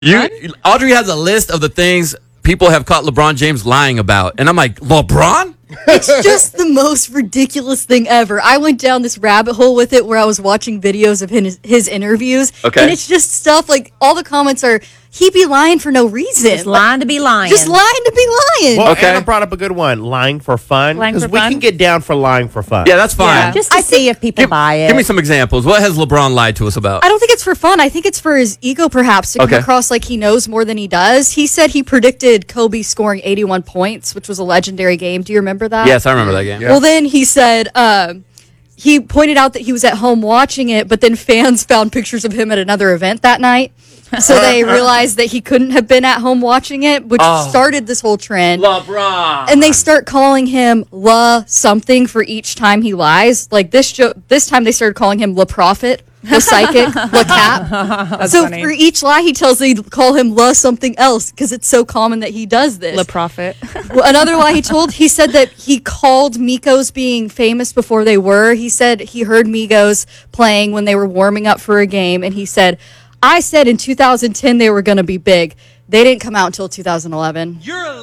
Audrey has a list of the things people have caught LeBron James lying about. And I'm like, LeBron? It's just the most ridiculous thing ever. I went down this rabbit hole with it where I was watching videos of his interviews. Okay. And it's just stuff like all the comments are, he be lying for no reason. Just lying to be lying. Just lying to be lying. Well, Okay. Anna brought up a good one. Lying for fun. Lying Because for we fun? can get down for lying for fun. Yeah, that's fine. Just to see if people buy it. Give me some examples. What has LeBron lied to us about? I don't think it's for fun. I think it's for his ego, perhaps, to come Okay. across like he knows more than he does. He said he predicted Kobe scoring 81 points, which was a legendary game. Do you remember that? Yes, I remember that game. Yeah. Well, then he said he pointed out that he was at home watching it, but then fans found pictures of him at another event that night. So they realized that he couldn't have been at home watching it, which started this whole trend. LeBron. And they start calling him La something for each time he lies. Like this time they started calling him La Prophet, La Psychic, La Cap. So funny. for each lie he tells, they call him La something else because it's so common that he does this. Le Prophet. Well, another lie he said that he called Migos being famous before they were. He said he heard Migos playing when they were warming up for a game, and he said, I said in 2010 they were going to be big. They didn't come out until 2011.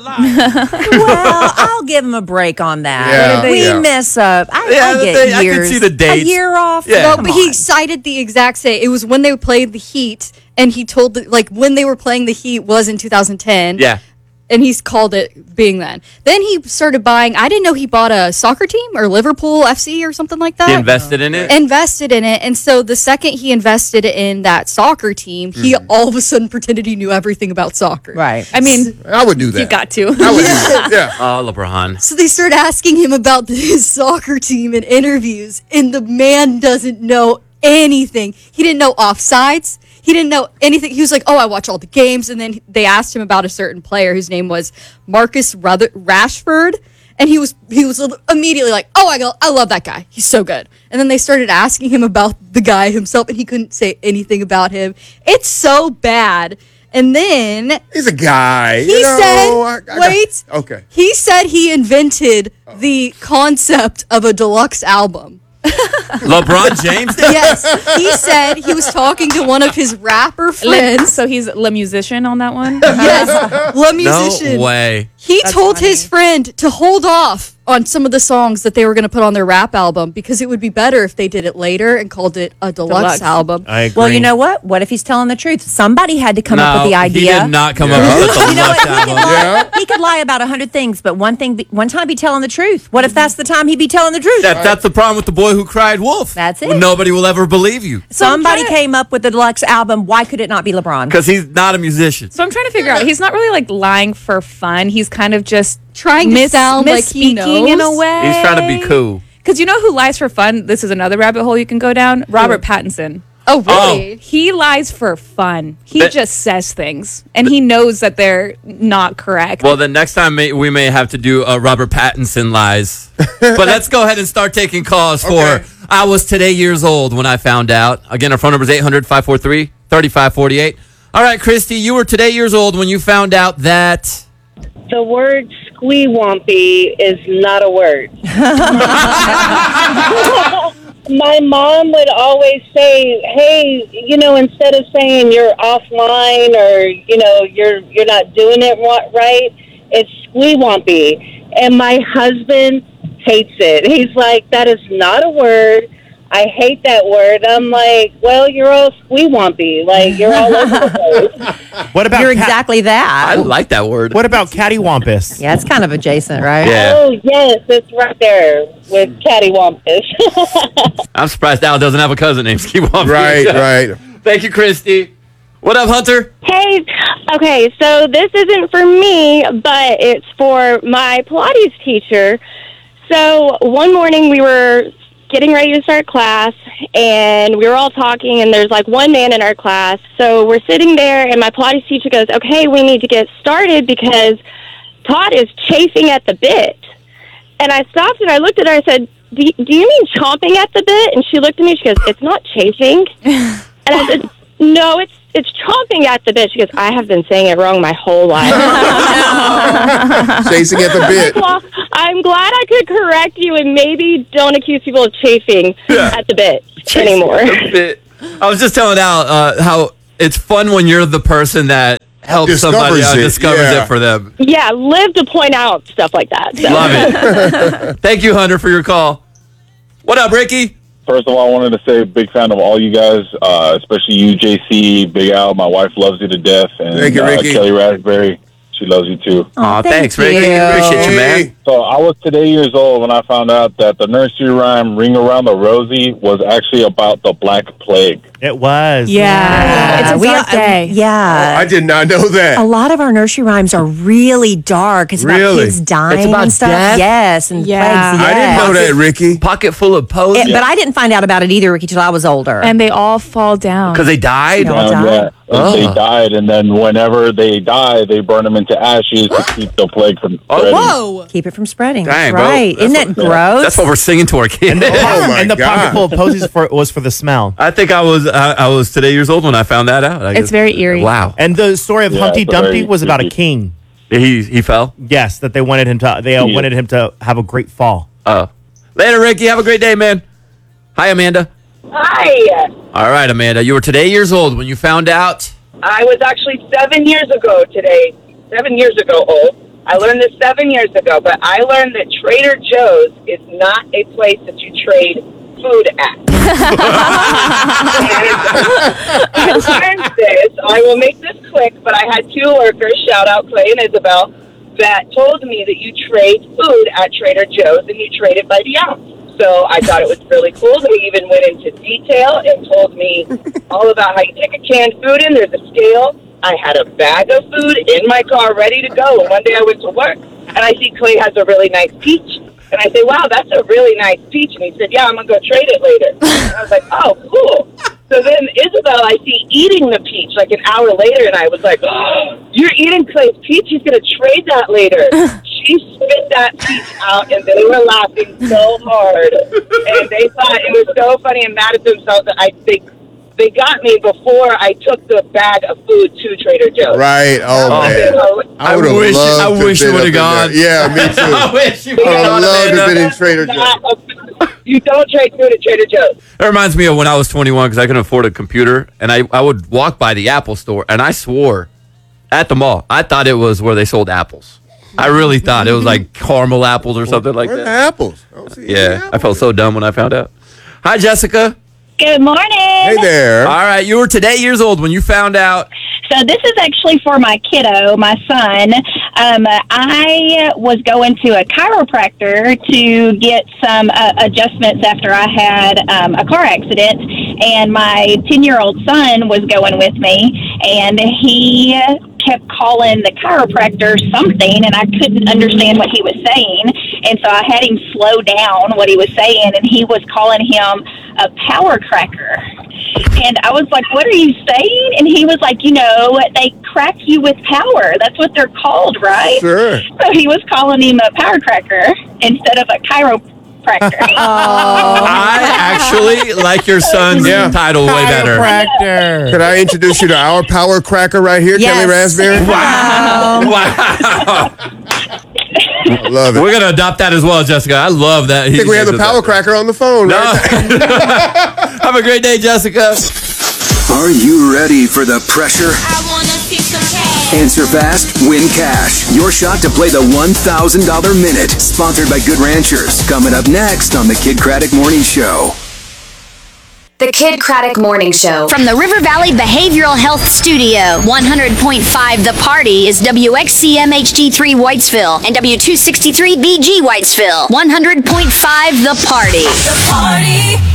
Well, I'll give him a break on that. Yeah, We yeah. miss up. I get I years. can see the dates. A year off. Yeah. No, Come but he on. cited the exact same. It was when they played the Heat, and he told when they were playing the Heat was in 2010. Yeah. And he's called it being then. Then he started buying. I didn't know he bought a soccer team or Liverpool FC or something like that. He invested in it? Invested in it, and so the second he invested in that soccer team, he all of a sudden pretended he knew everything about soccer. Right. I mean, I would do that. you got to. I would do that. Yeah. Oh, LeBron. So they started asking him about his soccer team in interviews, and the man doesn't know anything. He didn't know offsides. He didn't know anything. He was like, "Oh, I watch all the games." And then they asked him about a certain player whose name was Marcus Rashford, and he was immediately like, "Oh, I love that guy. He's so good." And then they started asking him about the guy himself, and he couldn't say anything about him. It's so bad. And then He's a guy. he said, "Wait, Okay. He said he invented the concept of a deluxe album." LeBron James did? Yes, he said he was talking to one of his rapper friends. So he's Le Musician on that one? Yes, Le Musician. No way. He That's told funny. his friend to hold off on some of the songs that they were going to put on their rap album because it would be better if they did it later and called it a deluxe Deluxe. album. I agree. Well, you know what? What if he's telling the truth? Somebody had to come up with the he idea. did not come up with the You know deluxe what? He could, album. lie, he could lie about 100 things, but one time be telling the truth. What if that's the time he'd be telling the truth? That's the problem with the boy who cried wolf. That's it. When nobody will ever believe you. Somebody came up with the deluxe album. Why could it not be LeBron? Because he's not a musician. So I'm trying to figure out. He's not really like lying for fun. He's kind of just Trying to sound like he misspeaking in a knows. way. He's trying to be cool. Because you know who lies for fun? This is another rabbit hole you can go down. Robert Pattinson. Oh, really? He lies for fun. He But- just says things, and he knows that they're not correct. Well, the next time we may have to do Robert Pattinson lies. But let's go ahead and start taking calls Okay. for I was today years old when I found out. Again, our phone number is 800-543-3548. All right, Christy, you were today years old when you found out that... The word squeewampy is not a word. My mom would always say, "Hey, instead of saying you're offline or you're not doing it right, it's squeewampy." And my husband hates it. He's like, "That is not a word. I hate that word." I'm like, "Well, you're all squeewampy. Like you're all over the place." What about You're exactly that. I like that word. What about cattywampus? Yeah, it's kind of adjacent, right? Yeah. Oh, yes, it's right there with cattywampus. I'm surprised Al doesn't have a cousin named Ski Womp. Right. Thank you, Christy. What up, Hunter? Hey, okay, so this isn't for me, but it's for my Pilates teacher. So one morning we were getting ready to start class, and we were all talking, and there's like one man in our class. So we're sitting there, and my Pilates teacher goes, "Okay, we need to get started because Todd is chafing at the bit." And I stopped and I looked at her. I said, do you mean chomping at the bit? And she looked at me. She goes, "It's not chafing." And I said, "No, it's chomping at the bit." She goes, "I have been saying it wrong my whole life." Chasing at the bit. Well, I'm glad I could correct you and maybe don't accuse people of chafing at the bit anymore. I was just telling Al how it's fun when you're the person that helps somebody out, discovers yeah. it for them. Yeah, live to point out stuff like that. So. Love it. Thank you, Hunter, for your call. What up, Ricky? First of all, I wanted to say big fan of all you guys, especially you, JC, Big Al. My wife loves you to death. And Thank you, Ricky. Kelly Raspberry, she loves you too. Aw, thanks, thank Ricky. you. Appreciate you, man. So I was today years old when I found out that the nursery rhyme "Ring Around the Rosie" was actually about the Black Plague. It was. Yeah. It's a dark day. Yeah. I did not know A that. lot of our nursery rhymes are really dark. It's about Really? kids dying It's about and stuff. death? Yes, and Yeah. plagues. I didn't yes. know that, Ricky. Pocket full of posies. But I didn't find out about it either, Ricky, till I was older. And they all fall down. Because they died? No. All And, died? They Oh. died, and then whenever they die, they burn them into ashes to keep the plague from spreading. Whoa. Keep it from spreading. Dang, That's bro. right. That's Isn't that gross? That's what we're singing to our kids. Oh, my And the God. pocket full of posies was for the smell. I think I was today years old when I found that out. I It's guess- very eerie. Wow. And the story of Yeah, Humpty it's a very Dumpty was about a creepy- king. He fell? Yes, that they wanted him to. They Yeah. wanted him to have a great fall. Oh. Later, Ricky. Have a great day, man. Hi, Amanda. Hi. All right, Amanda. You were today years old when you found out. I was actually 7 years ago today. 7 years ago old. I learned this 7 years ago, but I learned that Trader Joe's is not a place that you trade food at. I learned this. I will make this quick, but I had two workers, shout out Clay and Isabel, that told me that you trade food at Trader Joe's and you trade it by the ounce. So I thought it was really cool. They even went into detail and told me all about how you take a canned food in. There's a scale. I had a bag of food in my car ready to go. And one day I went to work, and I see Clay has a really nice peach. And I say, wow, that's a really nice peach. And he said, yeah, I'm going to go trade it later. And I was like, oh, cool. So then Isabel, I see eating the peach like an hour later, and I was like, oh, you're eating Clay's peach? He's going to trade that later. She spit that peach out, and they were laughing so hard. And they thought it was so funny and mad at themselves that they got me before I took the bag of food to Trader Joe's. Right. Oh, man. I would've wish- loved I to wish you been would've up in there. gone. Yeah, me too. I wish you I would would have love to have been in Trader Joe's. You don't trade food at Trader Joe's. That reminds me of when I was 21 because I couldn't afford a computer, and I would walk by the Apple store, and I swore at the mall, I thought it was where they sold apples. I really thought it was like caramel apples or something like Where are the that. apples? I don't see any Yeah, I apples. felt so dumb when I found out. Hi, Jessica. Good morning. Hey there. All right, you were today years old when you found out. So this is actually for my kiddo, my son. I was going to a chiropractor to get some adjustments after I had a car accident, and my 10-year-old son was going with me, and he kept calling the chiropractor something, and I couldn't understand what he was saying, and so I had him slow down what he was saying, and he was calling him a power cracker. And I was like, what are you saying? And he was like, they crack you with power. That's what they're called, right? Sure. So he was calling him a power cracker instead of a chiropractor. I actually like your son's Yeah. title way better. Chiropractor. Could I introduce you to our power cracker right here, Yes. Kelly Raspberry? Wow. I love it. We're going to adopt that as well, Jessica. I love that. I think we have the power cracker on the phone. No. Right? Have a great day, Jessica. Are you ready for the pressure? I wanna see some cash. Answer fast, win cash. Your shot to play the $1,000 minute. Sponsored by Good Ranchers. Coming up next on the Kid Craddock Morning Show. The Kid Craddock Morning Show. From the River Valley Behavioral Health Studio, 100.5 The Party is WXCM HD3 Whitesville and W263 BG Whitesville. 100.5 The Party. The Party.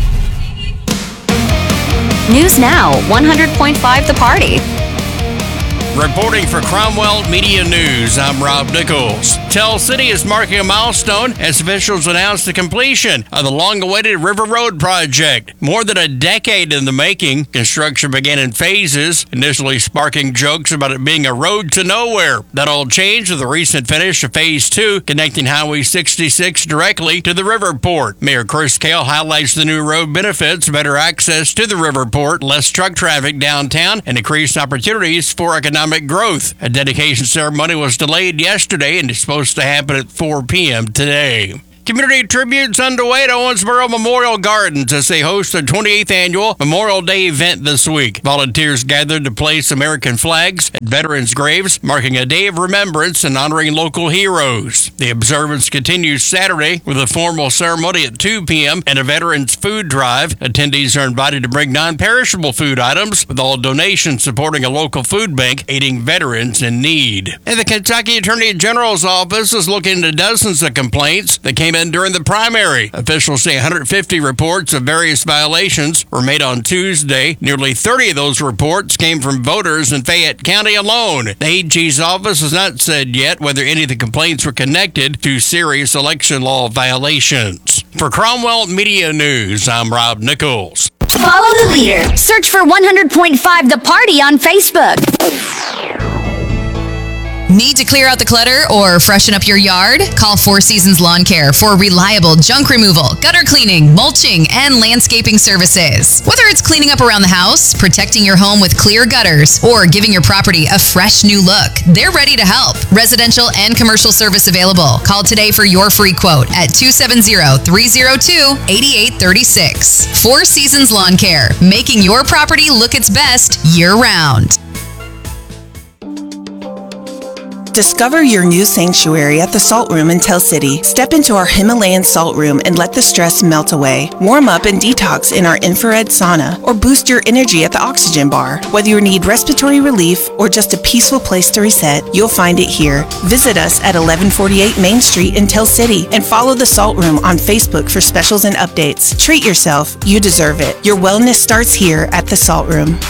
News now, 100.5 The Party. Reporting for Cromwell Media News, I'm Rob Nichols. Tell City is marking a milestone as officials announced the completion of the long-awaited River Road project. More than a decade in the making, construction began in phases, initially sparking jokes about it being a road to nowhere. That all changed with the recent finish of Phase 2, connecting Highway 66 directly to the Riverport. Mayor Chris Kale highlights the new road benefits, better access to the Riverport, less truck traffic downtown, and increased opportunities for economic growth. A dedication ceremony was delayed yesterday and is supposed to happen at 4 p.m. today. Community tributes underway at Owensboro Memorial Gardens as they host the 28th annual Memorial Day event this week. Volunteers gathered to place American flags at veterans' graves, marking a day of remembrance and honoring local heroes. The observance continues Saturday with a formal ceremony at 2 p.m. and a veterans food drive. Attendees are invited to bring non-perishable food items, with all donations supporting a local food bank aiding veterans in need. And the Kentucky Attorney General's office is looking into dozens of complaints that came in during the primary. Officials say 150 reports of various violations were made on Tuesday. Nearly 30 of those reports came from voters in Fayette County alone. The AG's office has not said yet whether any of the complaints were connected to serious election law violations. For Cromwell Media News, I'm Rob Nichols. Follow the leader. Search for 100.5 The Party on Facebook. Need to clear out the clutter or freshen up your yard? Call Four Seasons Lawn Care for reliable junk removal, gutter cleaning, mulching, and landscaping services. Whether it's cleaning up around the house, protecting your home with clear gutters, or giving your property a fresh new look, they're ready to help. Residential and commercial service available. Call today for your free quote at 270-302-8836. Four Seasons Lawn Care, making your property look its best year-round. Discover your new sanctuary at the Salt Room in Tell City. Step into our Himalayan Salt Room and let the stress melt away. Warm up and detox in our infrared sauna or boost your energy at the Oxygen Bar. Whether you need respiratory relief or just a peaceful place to reset, you'll find it here. Visit us at 1148 Main Street in Tell City and follow the Salt Room on Facebook for specials and updates. Treat yourself. You deserve it. Your wellness starts here at the Salt Room.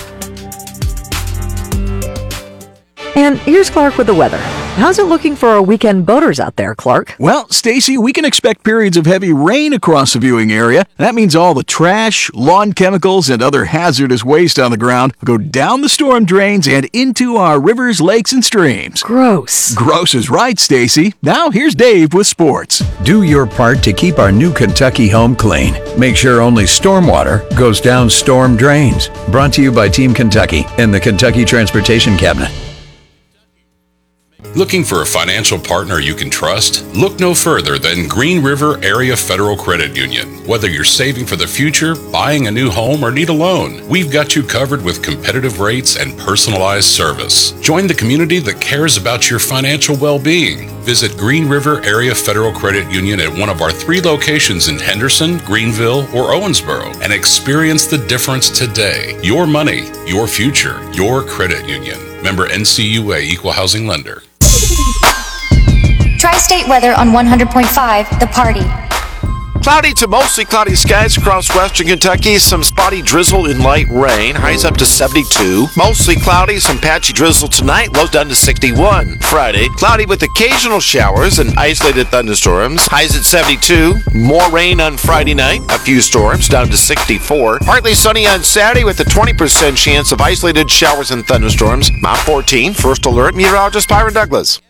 And here's Clark with the weather. How's it looking for our weekend boaters out there, Clark? Well, Stacy, we can expect periods of heavy rain across the viewing area. That means all the trash, lawn chemicals, and other hazardous waste on the ground will go down the storm drains and into our rivers, lakes, and streams. Gross. Gross is right, Stacy. Now here's Dave with sports. Do your part to keep our new Kentucky home clean. Make sure only stormwater goes down storm drains. Brought to you by Team Kentucky and the Kentucky Transportation Cabinet. Looking for a financial partner you can trust? Look no further than Green River Area Federal Credit Union. Whether you're saving for the future, buying a new home, or need a loan, we've got you covered with competitive rates and personalized service. Join the community that cares about your financial well-being. Visit Green River Area Federal Credit Union at one of our 3 locations in Henderson, Greenville, or Owensboro and experience the difference today. Your money, your future, your credit union. Member NCUA Equal Housing Lender. Tri-State weather on 100.5 The Party. Cloudy to mostly cloudy skies across western Kentucky. Some spotty drizzle and light rain. Highs up to 72. Mostly cloudy, some patchy drizzle tonight. Lows down to 61. Friday, cloudy with occasional showers and isolated thunderstorms. Highs at 72. More rain on Friday night. A few storms down to 64. Partly sunny on Saturday with a 20% chance of isolated showers and thunderstorms. Mount 14, First Alert, meteorologist Byron Douglas.